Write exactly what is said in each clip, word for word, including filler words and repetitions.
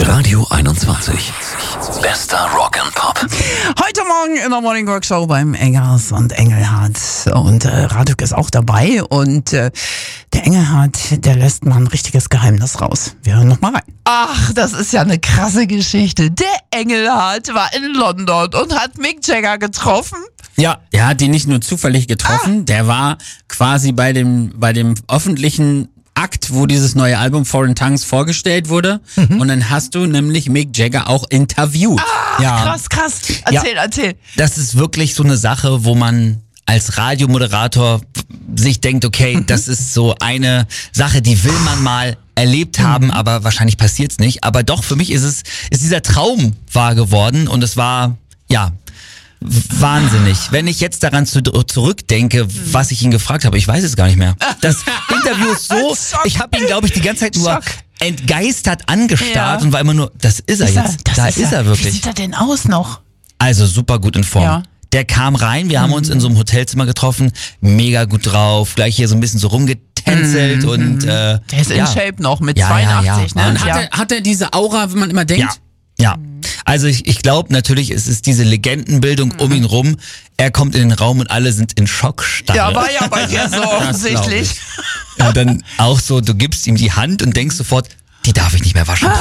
Radio einundzwanzig. Bester Rock and Pop. Heute Morgen in der Morning Rock Show beim Engels und Engelhardt. Und äh, Raduk ist auch dabei. Und äh, der Engelhardt, der lässt mal ein richtiges Geheimnis raus. Wir hören noch mal rein. Ach, das ist ja eine krasse Geschichte. Der Engelhardt war in London und hat Mick Jagger getroffen. Ja, er hat ihn nicht nur zufällig getroffen, ah. der war quasi bei dem, bei dem öffentlichen Akt, wo dieses neue Album Foreign Tongues vorgestellt wurde. Mhm. Und dann hast du nämlich Mick Jagger auch interviewt. Ah, ja. Krass, krass. Erzähl, ja. erzähl. Das ist wirklich so eine Sache, wo man als Radiomoderator sich denkt, okay, mhm. das ist so eine Sache, die will man mal erlebt haben, mhm. aber wahrscheinlich passiert's nicht. Aber doch, für mich ist es, ist dieser Traum wahr geworden und es war, ja, wahnsinnig. Wenn ich jetzt daran zu, zurückdenke, was ich ihn gefragt habe, ich weiß es gar nicht mehr. Das Interview ist so, ich habe ihn, glaube ich, die ganze Zeit nur Schock. entgeistert angestarrt ja. und war immer nur, das ist er ist jetzt. Er, da ist, ist er, er wirklich. Wie sieht er denn aus noch? Also super gut in Form. Ja. Der kam rein, wir haben mhm. uns in so einem Hotelzimmer getroffen, mega gut drauf, gleich hier so ein bisschen so rumgetänzelt mhm. und äh, der ist ja. in Shape noch mit ja, zweiundachtzig. ja, ja. Ne? Und hat, ja. er, hat er diese Aura, wie man immer denkt? Ja. Ja, also ich, ich glaube natürlich, es ist diese Legendenbildung um ihn rum. Er kommt in den Raum und alle sind in Schockstarre. Ja, war ja bei dir so offensichtlich. Und dann auch so, du gibst ihm die Hand und denkst sofort, die darf ich nicht mehr waschen.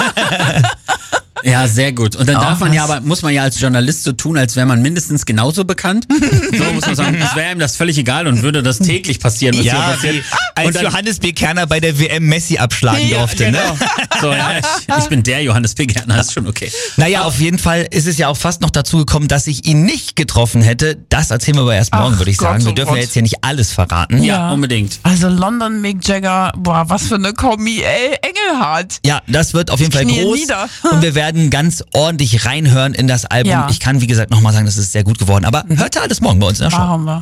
Ja, sehr gut. Und dann oh, darf man was? ja, aber muss man ja als Journalist so tun, als wäre man mindestens genauso bekannt. So muss man sagen, es wäre ihm das völlig egal und würde das täglich passieren. Was ja, hier passiert. als und dann, Johannes B. Kerner bei der W M Messi abschlagen ja, durfte. Genau. Ne? So, ja, ich, ich bin der Johannes B. Kerner, ist schon okay. Naja, auf jeden Fall ist es ja auch fast noch dazu gekommen, dass ich ihn nicht getroffen hätte. Das erzählen wir aber erst morgen, würde ich Gott, sagen. Wir oh dürfen Gott. ja jetzt hier nicht alles verraten. Ja, unbedingt. Also London, Mick Jagger, boah, was für eine Kombi, ey, Engelhardt. Ja, das wird auf jeden Fall Knie groß nieder. und wir werden ganz ordentlich reinhören in das Album. Ja. Ich kann, wie gesagt, nochmal sagen, das ist sehr gut geworden. Aber hört alles morgen bei uns in der Show. Machen wir.